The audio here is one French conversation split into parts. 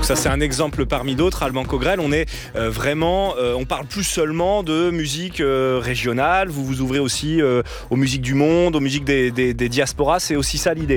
Donc ça c'est un exemple parmi d'autres. Alban Cogrel, on est on parle plus seulement de musique régionale. Vous vous ouvrez aussi aux musiques du monde, aux musiques des diasporas. C'est aussi ça l'idée.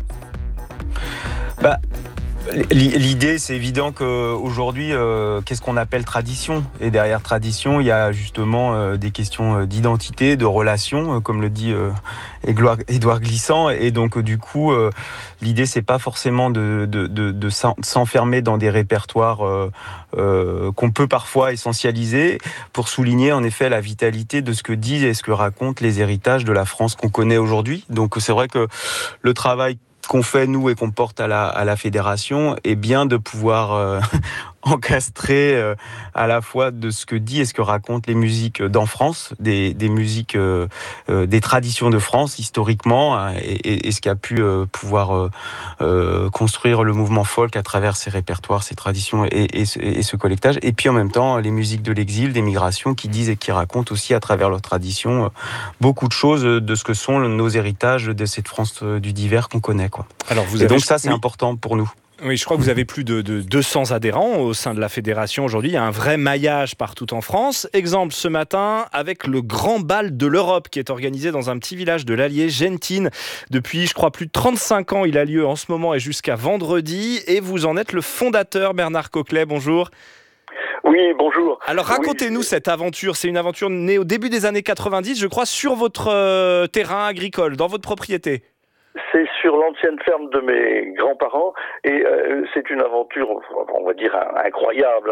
L'idée, c'est évident qu'aujourd'hui, qu'est-ce qu'on appelle tradition ? Et derrière tradition, il y a justement des questions d'identité, de relations, comme le dit Édouard Glissant. Et donc, du coup, l'idée, c'est pas forcément de s'enfermer dans des répertoires qu'on peut parfois essentialiser pour souligner, en effet, la vitalité de ce que disent et ce que racontent les héritages de la France qu'on connaît aujourd'hui. Donc, c'est vrai que le travail qu'on fait nous et qu'on porte à la fédération est bien de pouvoir encastrer à la fois de ce que dit et ce que racontent les musiques d'en France, des musiques des traditions de France historiquement et ce qu'a pu pouvoir construire le mouvement folk à travers ses répertoires, ses traditions et ce collectage, et puis en même temps les musiques de l'exil, des migrations qui disent et qui racontent aussi à travers leurs traditions beaucoup de choses de ce que sont nos héritages de cette France du divers qu'on connaît, quoi. Alors donc ça c'est important pour nous. Oui, je crois que vous avez plus de 200 adhérents au sein de la fédération aujourd'hui. Il y a un vrai maillage partout en France. Exemple ce matin avec le Grand Bal de l'Europe qui est organisé dans un petit village de l'Allier, Gentine. Depuis, je crois, plus de 35 ans, il a lieu en ce moment et jusqu'à vendredi. Et vous en êtes le fondateur, Bernard Coquelet. Bonjour. Oui, bonjour. Alors racontez-nous cette aventure. C'est une aventure née au début des années 90, je crois, sur votre terrain agricole, dans votre propriété. C'est sur l'ancienne ferme de mes grands-parents et c'est une aventure, on va dire, incroyable.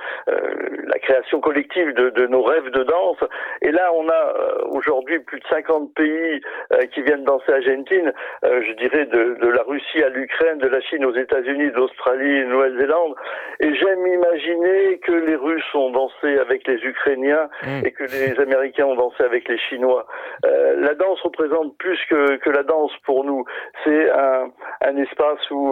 La création collective de nos rêves de danse. Et là, on a aujourd'hui plus de 50 pays qui viennent danser à Gentine. Je dirais de la Russie à l'Ukraine, de la Chine aux États-Unis, de l'Australie, de Nouvelle-Zélande. Et j'aime imaginer que les Russes ont dansé avec les Ukrainiens et que les Américains ont dansé avec les Chinois. La danse représente plus que la danse pour nous. C'est un espace où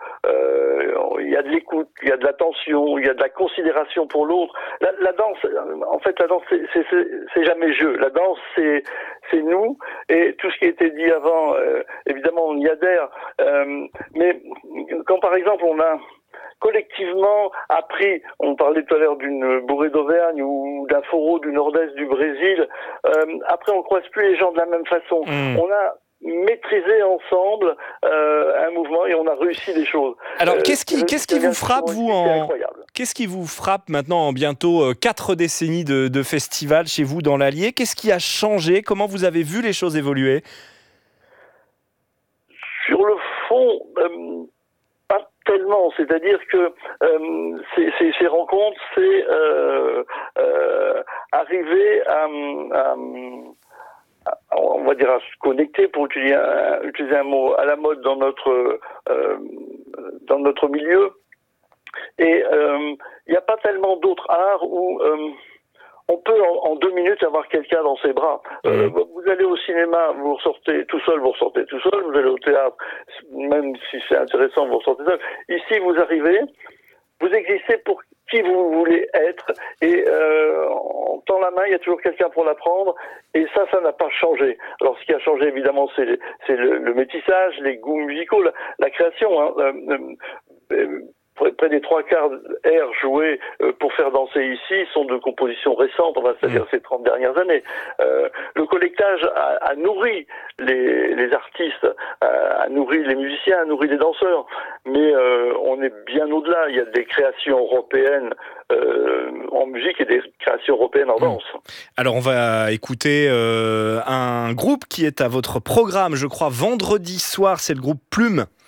il y a de l'écoute, il y a de l'attention, il y a de la considération pour l'autre. La danse, en fait, la danse, c'est jamais jeu. La danse, c'est nous. Et tout ce qui a été dit avant, évidemment, on y adhère. Mais quand, par exemple, on a collectivement appris, on parlait tout à l'heure d'une bourrée d'Auvergne ou d'un fourreau du nord-est du Brésil, après on croise plus les gens de la même façon. On a maîtrisé ensemble un mouvement et on a réussi des choses. Alors qu'est-ce qui vous frappe, qu'est-ce qui vous frappe maintenant en bientôt 4 décennies de festival chez vous dans l'Allier? Qu'est-ce qui a changé? Comment vous avez vu les choses évoluer? Sur le fond, pas tellement. C'est-à-dire que ces rencontres, c'est arriver à on va dire à se connecter, pour utiliser un mot à la mode dans notre milieu. Et il n'y a pas tellement d'autres arts où on peut en 2 minutes avoir quelqu'un dans ses bras. Vous allez au cinéma, vous ressortez tout seul, vous ressortez tout seul. Vous allez au théâtre, même si c'est intéressant, vous ressortez seul. Ici, vous arrivez, vous existez pour qui vous voulez être, et on tend la main, il y a toujours quelqu'un pour la prendre, et ça n'a pas changé. Alors ce qui a changé évidemment, c'est le métissage, les goûts musicaux, la création. Près des 3/4 airs joués pour faire danser ici sont de compositions récentes, c'est-à-dire ces 30 dernières années. Le collectage a nourri les artistes, a nourri les musiciens, a nourri les danseurs, mais on est bien au-delà. Il y a des créations européennes en musique et des créations européennes en danse. Alors on va écouter un groupe qui est à votre programme, je crois, vendredi soir, c'est le groupe Plume.